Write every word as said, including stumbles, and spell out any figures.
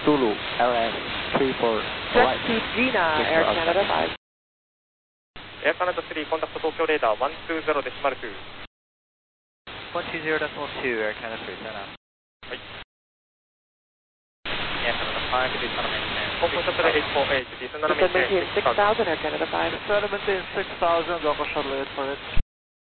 Zulu, L M three four. Direct to Gina, Air Canada five. Air Canada three, contact Tokyo radar one two zero decimal two. one two zero decimal two, Air Canada three, turn up. はい。 Air Canada five, please turn maintain. 航空シャトル エイトフォーエイト、ディスナナメ Descend maintain six thousand, Air Canada five. Descend maintain six thousand, Docker shuttle eight four eight.